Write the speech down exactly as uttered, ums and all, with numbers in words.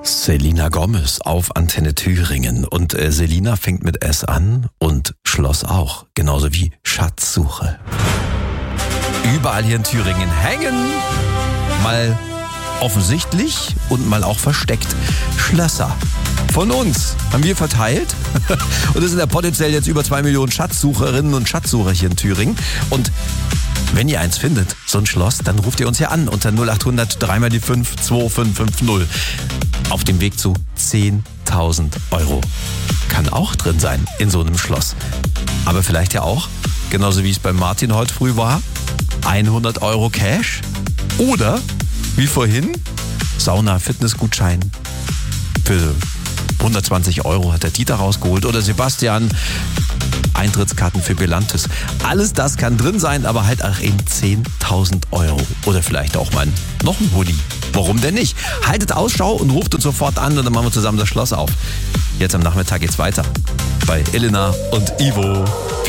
Selena Gomez auf Antenne Thüringen. Und äh, Selina fängt mit S an und Schloss auch. Genauso wie Schatzsuche. Überall hier in Thüringen hängen mal offensichtlich und mal auch versteckt Schlösser. Von uns haben wir verteilt. Und es sind ja potenziell jetzt über zwei Millionen Schatzsucherinnen und Schatzsucher hier in Thüringen. Und wenn ihr eins findet, so ein Schloss, dann ruft ihr uns hier an unter null acht hundert drei mal die fünf zwei fünf fünf null. Auf dem Weg zu zehntausend Euro. Kann auch drin sein in so einem Schloss. Aber vielleicht ja auch, genauso wie es bei Martin heute früh war, hundert Euro Cash. Oder, wie vorhin, Sauna-Fitnessgutschein für hundertzwanzig Euro hat der Dieter rausgeholt. Oder Sebastian, Eintrittskarten für Belantes. Alles das kann drin sein, aber halt auch eben zehntausend Euro. Oder vielleicht auch mal noch ein Hoodie. Warum denn nicht? Haltet Ausschau und ruft uns sofort an und dann machen wir zusammen das Schloss auf. Jetzt am Nachmittag geht's weiter bei Elena und Ivo.